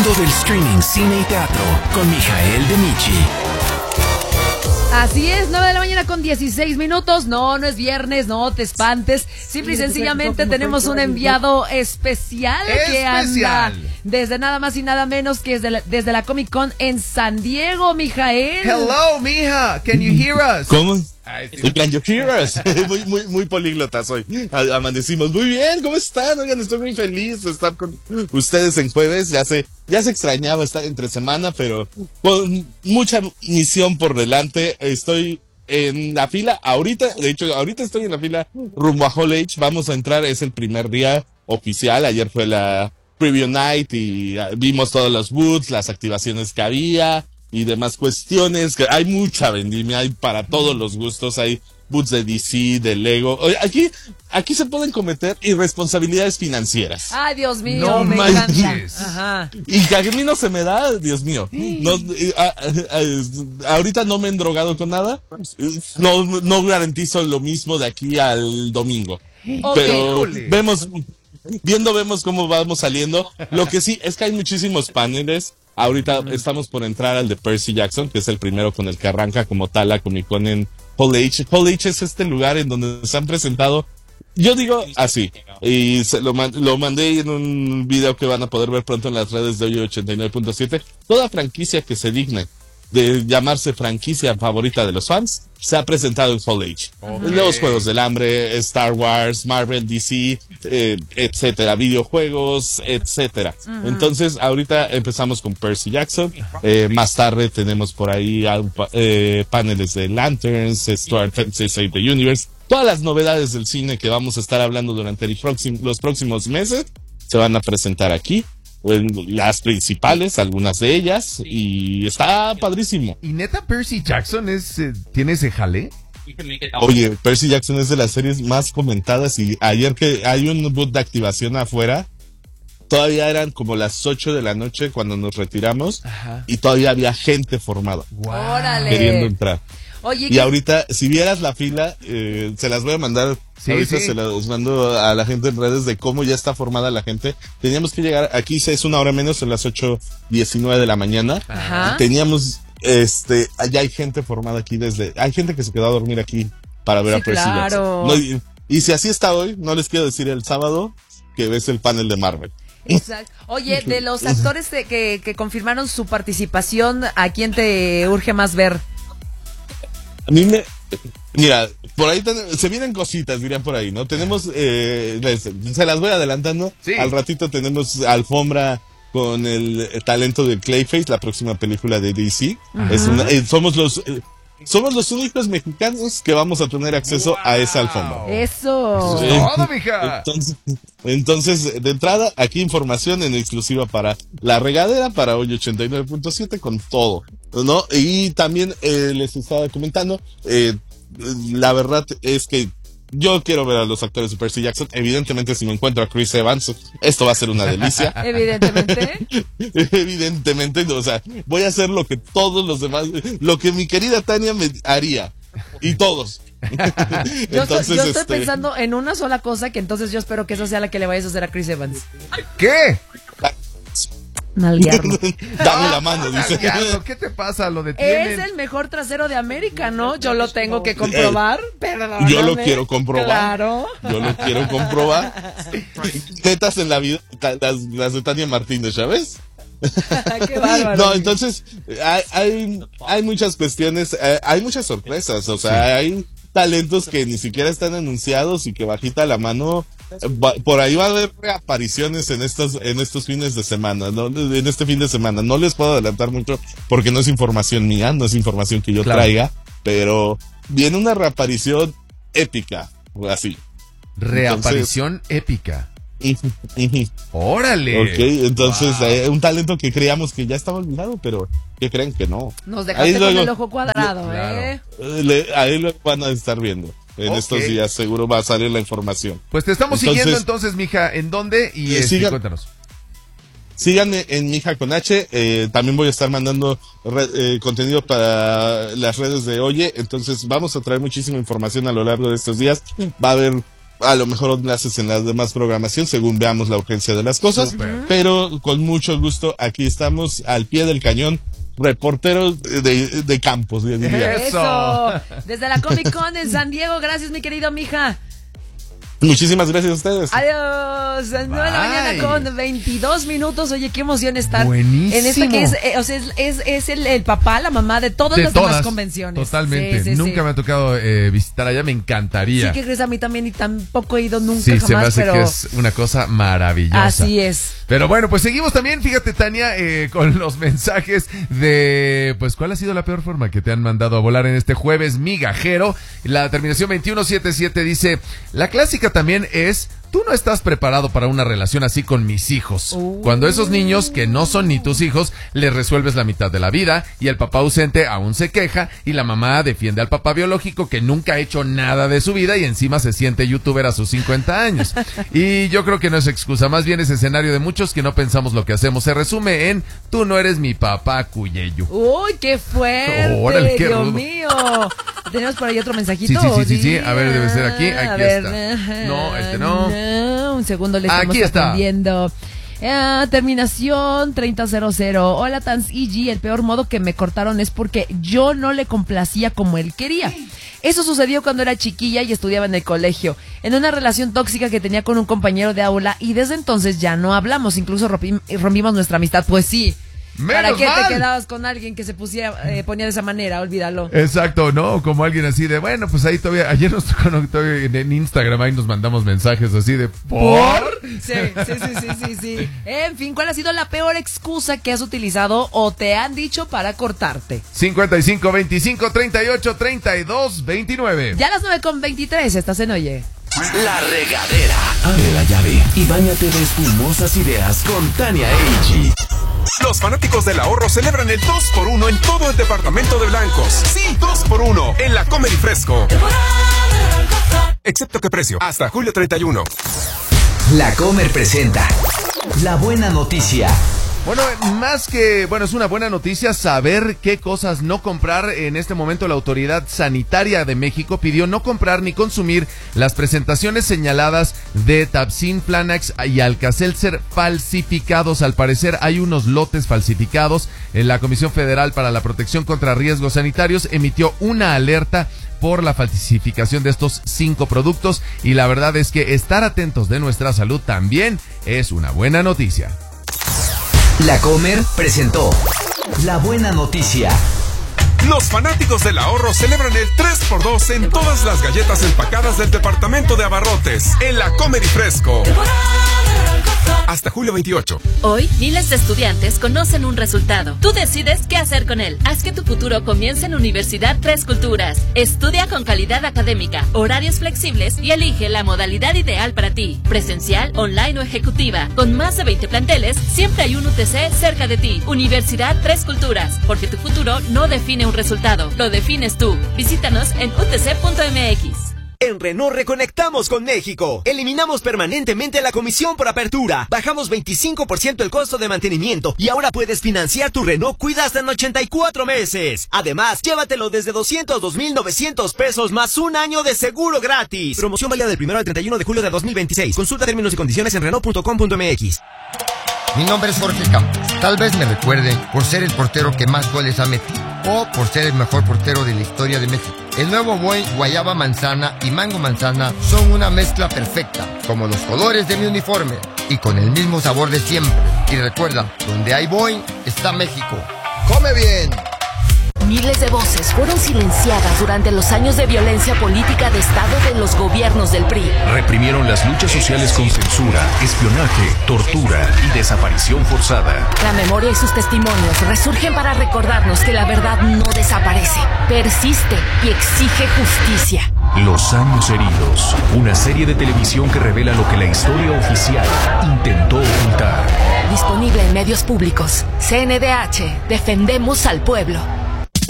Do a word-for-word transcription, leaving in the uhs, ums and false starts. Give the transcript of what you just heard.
mundo del streaming, cine y teatro con Mijael de Michi. Así es, nueve de la mañana con dieciséis minutos. No, no es viernes, no te espantes. Simple y sencillamente tenemos un enviado especial, que anda desde nada más y nada menos que desde la, desde la Comic Con en San Diego, Mijael. Hello, mija. Can you hear us? ¿Cómo? Can you hear us? muy, muy, muy políglota soy. Amanecimos muy bien. ¿Cómo están? Oigan, estoy muy feliz de estar con ustedes en jueves. Ya se, ya se extrañaba estar entre semana, pero con mucha misión por delante. Estoy en la fila ahorita. De hecho, ahorita estoy en la fila rumbo a Hall H. Vamos a entrar. Es el primer día oficial. Ayer fue la preview night y vimos todos los booths, las activaciones que había y demás cuestiones, que hay mucha vendimia, hay para todos los gustos, hay boots de D C, de Lego. Aquí, aquí se pueden cometer irresponsabilidades financieras. Ay, Dios mío, no me manches. encanta. Ajá. Y que a mí no se me da, Dios mío. No, a, a, a, ahorita no me he endrogado con nada. No, no garantizo lo mismo de aquí al domingo. Okay. Pero vemos, viendo vemos cómo vamos saliendo. Lo que sí es que hay muchísimos paneles. Ahorita estamos por entrar al de Percy Jackson, que es el primero con el que arranca como tal la Comic Con en Hall H. Hall H es este lugar en donde se han presentado, yo digo así, y se lo, lo mandé en un video que van a poder ver pronto en las redes de hoy ochenta y nueve punto siete. Toda franquicia que se digne de llamarse franquicia favorita de los fans se ha presentado en Hall H. Okay. Los Juegos del Hambre, Star Wars, Marvel, D C, eh, etcétera, videojuegos, etcétera. Uh-huh. Entonces, ahorita empezamos con Percy Jackson. Eh, más tarde tenemos por ahí eh, paneles de Lanterns, Stuart Save the Universe. Todas las novedades del cine que vamos a estar hablando durante el próximo, los próximos meses se van a presentar aquí. Las principales, algunas de ellas, y está padrísimo. ¿Y neta Percy Jackson es eh, tiene ese jale? Oye, Percy Jackson es de las series más comentadas y ayer que hay un boot de activación afuera, todavía eran como las ocho de la noche cuando nos retiramos. Ajá. Y todavía había gente formada. Wow. Queriendo entrar. Oye, y ¿qué? Ahorita, si vieras la fila, eh, se las voy a mandar. Sí, ahorita sí. Se las mando a la gente en redes de cómo ya está formada la gente. Teníamos que llegar, aquí es una hora menos, son las ocho diecinueve de la mañana. Ajá. Teníamos, este, allá hay gente formada aquí desde, hay gente que se quedó a dormir aquí para ver sí, a Percy claro. Jackson. No, y, y si así está hoy, no les quiero decir el sábado que ves el panel de Marvel. Exacto. Oye, de los actores de, que, que confirmaron su participación, ¿a quién te urge más ver? A mí me... Mira, por ahí ten, se vienen cositas, dirían por ahí, ¿no? Tenemos, eh, les, se las voy adelantando. Sí. Al ratito tenemos alfombra con el, el talento de Clayface, la próxima película de D C. Uh-huh. Es una, eh, somos los... Eh, Somos los únicos mexicanos que vamos a tener acceso wow. a esa alfombra. Eso. Sí. Todo, mija. Entonces, entonces, de entrada, aquí información en exclusiva para La Regadera, para hoy ochenta y nueve punto siete, con todo, ¿no? Y también eh, les estaba comentando, eh, la verdad es que yo quiero ver a los actores de Percy Jackson. Evidentemente, si me encuentro a Chris Evans, esto va a ser una delicia. Evidentemente. Evidentemente, o sea, voy a hacer lo que todos los demás, lo que mi querida Tania me haría. Y todos. yo, entonces, estoy, yo estoy este... pensando en una sola cosa, que entonces yo espero que esa sea la que le vayas a hacer a Chris Evans. ¿Qué? Nalguearlo. Dame la mano, dice. ¿Qué te pasa? Lo detienen. Es el mejor trasero de América, ¿no? Yo lo tengo que comprobar. Perdóname. Yo lo quiero comprobar. Claro. Yo lo quiero comprobar. Tetas en la vida, las, las de Tania Martínez, ¿sabes? Qué bárbaro. No, entonces, hay, hay, hay muchas cuestiones, hay muchas sorpresas, o sea, sí. Hay talentos que ni siquiera están anunciados y que bajita la mano, por ahí va a haber reapariciones en estos, en estos fines de semana, ¿no? En este fin de semana. No les puedo adelantar mucho porque no es información mía, no es información que yo claro. traiga, pero viene una reaparición épica, así. Reaparición entonces, épica. ¡Órale! Ok, entonces, wow. eh, un talento que creíamos que ya estaba olvidado, pero que creen que no. Nos dejaste ahí con luego, el ojo cuadrado, claro. ¿eh? Le, ahí lo van a estar viendo. En okay. estos días seguro va a salir la información. Pues te estamos entonces, siguiendo entonces, mija, ¿en dónde? Y eh, sigan, cuéntanos. Síganme en Mija con H, eh, también voy a estar mandando re, eh, contenido para las redes de Oye, entonces vamos a traer muchísima información a lo largo de estos días. Va a haber a lo mejor enlaces en la demás programación según veamos la urgencia de las cosas. Super. Pero con mucho gusto aquí estamos al pie del cañón. Reportero de, de campos, yo diría. Eso. Desde la Comic Con en San Diego. Gracias, mi querido mija. Muchísimas gracias a ustedes. Adiós. nueve de la mañana con veintidós minutos. Oye, qué emoción estar Buenísimo. en esta que es, eh, o sea, es, es, es el, el papá, la mamá de todas de las todas, demás convenciones. Totalmente. Sí, sí, nunca sí. me ha tocado eh, visitar allá, me encantaría. Sí, que crees, a mí también y tampoco he ido nunca sí, jamás, se me hace pero que es una cosa maravillosa. Así es. Pero bueno, pues seguimos también, fíjate, Tania, eh, con los mensajes de, pues, ¿cuál ha sido la peor forma que te han mandado a volar en este jueves migajero? La terminación veintiuno setenta y siete dice, la clásica también es, tú no estás preparado para una relación así con mis hijos. Uh. Cuando esos niños, que no son ni tus hijos, les resuelves la mitad de la vida y el papá ausente aún se queja y la mamá defiende al papá biológico que nunca ha hecho nada de su vida y encima se siente youtuber a sus cincuenta años. Y yo creo que no es excusa, más bien es escenario de muchos que no pensamos lo que hacemos. Se resume en, tú no eres mi papá, Cuyeyu. Uy, qué fuerte, Órale, qué Dios rudo. mío. Tenemos por ahí otro mensajito. Sí, sí, sí, sí, sí. A ver, debe ser aquí, aquí ver, está. No, este no. no. Un segundo, le estamos aquí está. atendiendo. Ah, terminación treinta cero cero. Hola, Tans E G. El peor modo que me cortaron es porque yo no le complacía como él quería. Eso sucedió cuando era chiquilla y estudiaba en el colegio, en una relación tóxica que tenía con un compañero de aula y desde entonces ya no hablamos, incluso rompimos nuestra amistad. Pues sí. Menos ¿Para qué mal. te quedabas con alguien que se pusiera, eh, ponía de esa manera? Olvídalo. Exacto, ¿no? Como alguien así de, bueno, pues ahí todavía, ayer nos tocó no, todavía en, en Instagram, ahí nos mandamos mensajes así de, ¿por? Sí, sí, sí, sí, sí, sí. En fin, ¿cuál ha sido la peor excusa que has utilizado o te han dicho para cortarte? cincuenta y cinco, veinticinco, treinta y ocho, treinta y dos, veintinueve. Ya a las nueve con veintitrés, estás en Oye. La Regadera. Abre la llave y báñate de espumosas ideas con Tania A G. Los fanáticos del ahorro celebran el dos por uno en todo el departamento de Blancos. Sí, dos por uno en la Comer y Fresco. Excepto que precio, hasta julio treinta y uno. La Comer presenta la buena noticia. Bueno, más que, bueno, es una buena noticia saber qué cosas no comprar. En este momento la Autoridad Sanitaria de México pidió no comprar ni consumir las presentaciones señaladas de Tabsin, Flanax y Alka-Seltzer falsificados. Al parecer hay unos lotes falsificados. La Comisión Federal para la Protección contra Riesgos Sanitarios emitió una alerta por la falsificación de estos cinco productos y la verdad es que estar atentos de nuestra salud también es una buena noticia. La Comer presentó la buena noticia. Los fanáticos del ahorro celebran el tres por dos en todas las galletas empacadas del departamento de abarrotes en la Comer y Fresco. Hasta julio veintiocho. Hoy, miles de estudiantes conocen un resultado. Tú decides qué hacer con él. Haz que tu futuro comience en Universidad Tres Culturas. Estudia con calidad académica, horarios flexibles y elige la modalidad ideal para ti. Presencial, online o ejecutiva. Con más de veinte planteles, siempre hay un U T C cerca de ti. Universidad Tres Culturas. Porque tu futuro no define un resultado, lo defines tú. Visítanos en u t c punto m x. En Renault reconectamos con México. Eliminamos permanentemente la comisión por apertura. Bajamos veinticinco por ciento el costo de mantenimiento y ahora puedes financiar tu Renault Cuida hasta en ochenta y cuatro meses. Además, llévatelo desde doscientos dos mil novecientos pesos más un año de seguro gratis. Promoción válida del primero al treinta y uno de julio de dos mil veintiséis. Consulta términos y condiciones en renault punto com punto m x. Mi nombre es Jorge Campos. Tal vez me recuerden por ser el portero que más goles ha metido o por ser el mejor portero de la historia de México. El nuevo Boeing Guayaba Manzana y Mango Manzana son una mezcla perfecta, como los colores de mi uniforme y con el mismo sabor de siempre. Y recuerda, donde hay Boeing está México. ¡Come bien! Miles de voces fueron silenciadas durante los años de violencia política de Estado de los gobiernos del P R I. Reprimieron las luchas sociales con censura, espionaje, tortura y desaparición forzada. La memoria y sus testimonios resurgen para recordarnos que la verdad no desaparece, persiste y exige justicia. Los años heridos, una serie de televisión que revela lo que la historia oficial intentó ocultar. Disponible en medios públicos. C N D H, defendemos al pueblo.